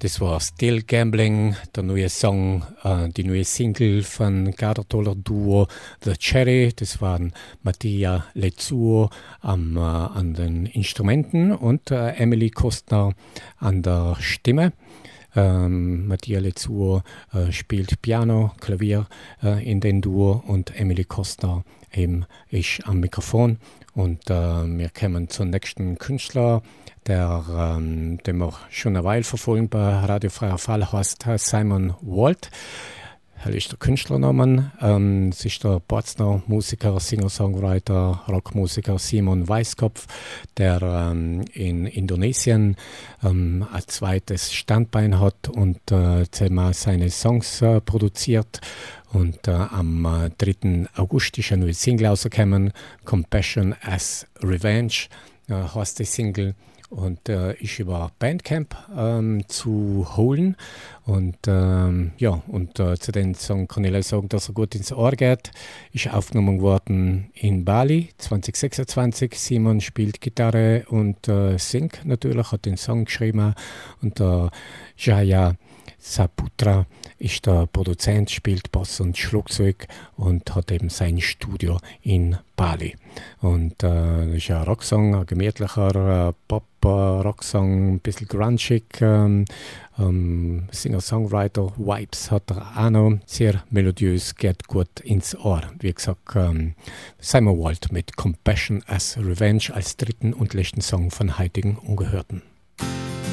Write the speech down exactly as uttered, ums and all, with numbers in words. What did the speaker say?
Das war Still Gambling, der neue Song, äh, die neue Single von Gardertoller Duo The Cherry. Das waren Mattia Lezzuo am, äh, an den Instrumenten und äh, Emily Kostner an der Stimme. Ähm, Mattia Lezzuo äh, spielt Piano, Klavier äh, in den Duo und Emily Kostner eben ist am Mikrofon. Und äh, wir kommen zum nächsten Künstler, der, ähm, den wir schon eine Weile verfolgen bei Radio Freier Fall, heißt Simon Walt. Er ist der Künstlername. Ähm, es ist der Borzner Musiker, Singer-Songwriter, Rockmusiker Simon Weiskopf, der ähm, in Indonesien ähm, ein zweites Standbein hat und äh, seine Songs äh, produziert. Und äh, am äh, dritten August ist eine neue Single rausgekommen, Compassion as Revenge äh, heißt die Single. Und äh, ist über Bandcamp ähm, zu holen. Und ähm, ja, und äh, zu den Song kann ich sagen, dass er gut ins Ohr geht. Ist aufgenommen worden in Bali zwanzig sechsundzwanzig. Simon spielt Gitarre und äh, singt natürlich, hat den Song geschrieben. Und äh, Jaya Saputra ist der Produzent, spielt Bass und Schlagzeug und hat eben sein Studio in Bali. Und äh, das ist ein Rocksong, ein gemütlicher äh, Pop-Rocksong, ein bisschen grungig. Ähm, ähm, Singer-Songwriter Vibes hat er auch noch, sehr melodiös, geht gut ins Ohr. Wie gesagt, ähm, Simon Walt mit Compassion as Revenge als dritten und letzten Song von heutigen Ungehörten.